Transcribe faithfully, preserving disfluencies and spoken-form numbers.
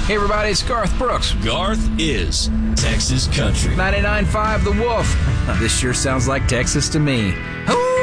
Hey everybody, it's Garth Brooks. Garth is Texas Country. ninety-nine point five The Wolf. This sure sounds like Texas to me. Hoo!